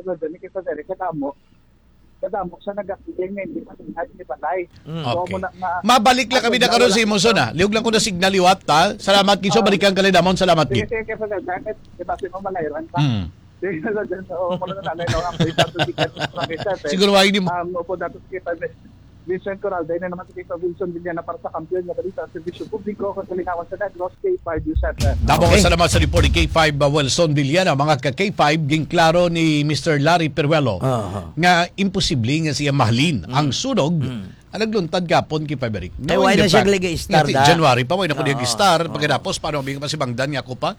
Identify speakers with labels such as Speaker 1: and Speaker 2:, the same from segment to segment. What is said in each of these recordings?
Speaker 1: sa dyan, kadamo sa nag-acting hindi pa ni Balay. So,
Speaker 2: Okay.
Speaker 1: mabalik
Speaker 2: lang kami na karon si Monson ha. Liog lang ko na signal liwat ha. Salamat kiso, balikan ka lang namon. Salamat
Speaker 1: Sige,
Speaker 2: gid.
Speaker 1: sige, sa dyan, diba si Malayran pa? Sige, sa dyan, so, muna na nanay, no, ang pwede to sikat sa Vincent.
Speaker 2: Siguro wag ni mo.
Speaker 1: Upo dato kita, Vincent Coral, dahil na naman si Tito Wilson Villana para sa kampiyon niya balita sa Servisyo Publiko, kung kalinawan sa net, Ross K5, Yusef.
Speaker 2: Damo ko salamat sa report ni K5 Wilson Villana. Mga ka-K5, ging klaro ni Mr. Larry Peruelo nga imposible nga siya mahalin ang sunog. Nagluntad kapon kay Faberic.
Speaker 3: Ay, why na siya lig-star da?
Speaker 2: January pa, why na ko nag-star. Pagkatapos, paano bigyan pa si Bangdan nga ko pa?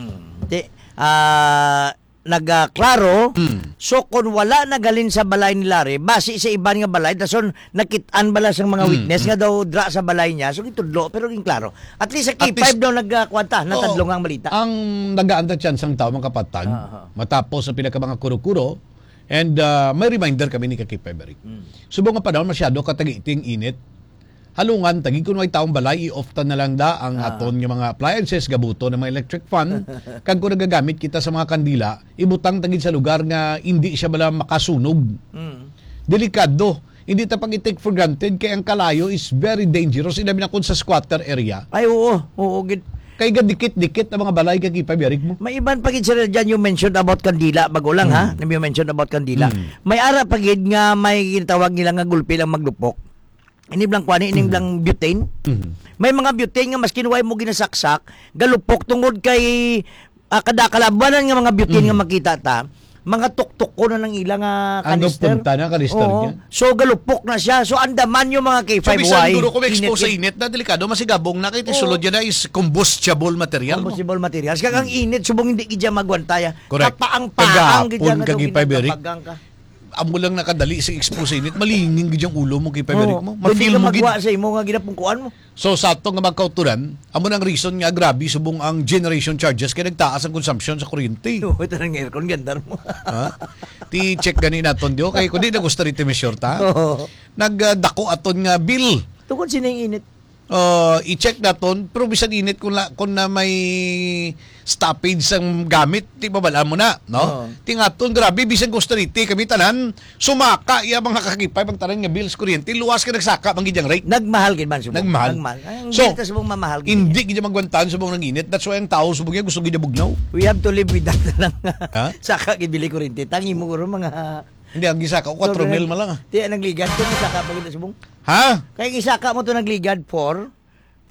Speaker 3: Nagklaro, so kung wala nagalin sa balay ni Larry, base sa iban nga balay, dason nakitaan bala sa mga witness nga daw dra sa balay niya, so itudlo, pero ging klaro. At least sa K5 daw nagkwanta, natadlong ang balita.
Speaker 2: Ang nagaanda chance ang tao, mga kapatag, matapos ang pinaka mga kuro-kuro, and may reminder kami ni K5 Eric. Subong nga pa daw, masyado katagiting init, halungan, tagig kung may taong balay, i-off-tan na lang da ang aton ng mga appliances, gabuto ng mga electric fan. Kag kung nagagamit kita sa mga kandila, ibutang tagid sa lugar nga hindi siya bala makasunog. Delikado. Hindi ta pag i-take for granted kaya ang kalayo is very dangerous. Inabi na kung sa squatter area.
Speaker 3: Ay, oo, gid.
Speaker 2: Kaya dikit-dikit ang mga balay kag ipabirik mo.
Speaker 3: May iban pagid sila dyan yung mentioned about kandila, bago lang ha, na yung mentioned about kandila. May ara pagid nga may ginatawag nila nga gulpi lang maglupok. Iniblang kwani, iniblang butane. May mga butane nga mas kinuway mo ginasaksak, galupok tungod kay kadakalabanan nga mga butane nga makita ta, mga tuktok ko na ng ilang kanister.
Speaker 2: Ang punta na kanister niya.
Speaker 3: So galupok na siya. So andaman yung mga K5Y.
Speaker 2: So bisan duro ko expose sa init na delikado, masigabong na kay sulod yan na is combustible material.
Speaker 3: Combustible materials. Kaya ang init, subong hindi kidya magwantaya.
Speaker 2: Correct.
Speaker 3: Kapaang-paang
Speaker 2: kagapon kag ipabirik.
Speaker 3: ka.
Speaker 2: Amo lang nakadali sa expose init, malingin gid yung ulo mo kay Paberik mo.
Speaker 3: Ma-feel
Speaker 2: Ma-feel mo gid.
Speaker 3: magwa sa imo nga ginapungkuan mo.
Speaker 2: So sa ato nga magkauturan, amo nang reason nga grabe subong ang generation charges kay nagtaas ang consumption sa kuryente.
Speaker 3: Ito nang aircon gandar mo.
Speaker 2: Ha? Ti check gani naton dio kay kundi na gusto rin measure ta. Nagdako aton nga bill.
Speaker 3: Tungkol sino yung init?
Speaker 2: I-check naton pero bisan init kung na may stoppage ang gamit, di ba bala mo na, no? Tingaton grabe bisan gusto riti kami tanan sumaka iya mga kakipay pang tanan nga bills kuryente luwas ka nagsaka bang gidyang rate.
Speaker 3: Nagmahal gid man subong.
Speaker 2: Nagmahal.
Speaker 3: So subong mamahal gid.
Speaker 2: Hindi gid magwantan subong nang init. That's why ang tao subong niya gusto gid bugnaw.
Speaker 3: We have to live with that lang.
Speaker 2: Ha?
Speaker 3: Saka gid bili kuryente. Tangi mo guro mga
Speaker 2: hindi ang gisaka ko 4 mil man lang.
Speaker 3: Di nagligad ko saka pagid subong.
Speaker 2: Ha?
Speaker 3: Kaya isaka mo to nagligad for